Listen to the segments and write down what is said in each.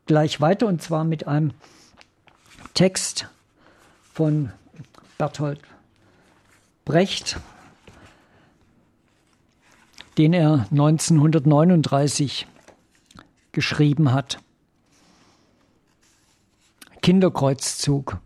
gleich weiter, und zwar mit einem Text von Bertolt Brecht, den er 1939 geschrieben hat. Kinderkreuzzug.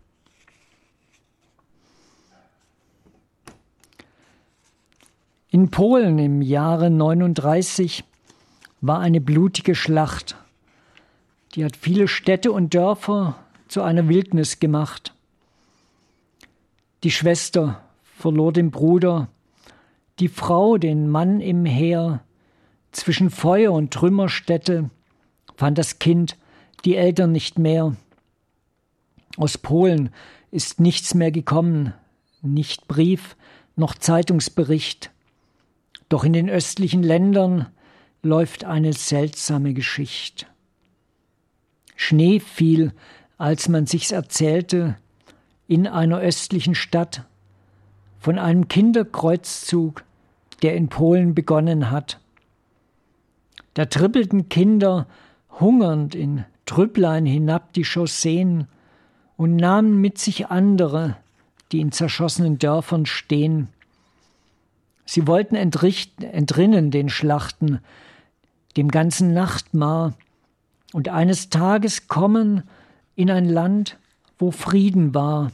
In Polen im Jahre 39 war eine blutige Schlacht. Die hat viele Städte und Dörfer zu einer Wildnis gemacht. Die Schwester verlor den Bruder, die Frau den Mann im Heer. Zwischen Feuer und Trümmerstätte fand das Kind die Eltern nicht mehr. Aus Polen ist nichts mehr gekommen, nicht Brief noch Zeitungsbericht. Doch in den östlichen Ländern läuft eine seltsame Geschichte. Schnee fiel, als man sich's erzählte, in einer östlichen Stadt von einem Kinderkreuzzug, der in Polen begonnen hat. Da trippelten Kinder hungernd in Trüpplein hinab die Chausseen und nahmen mit sich andere, die in zerschossenen Dörfern stehen. Sie wollten entrinnen den Schlachten, dem ganzen Nachtmahr, und eines Tages kommen in ein Land, wo Frieden war.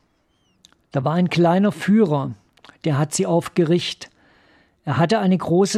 Da war ein kleiner Führer, der hat sie aufgerichtet. Er hatte eine große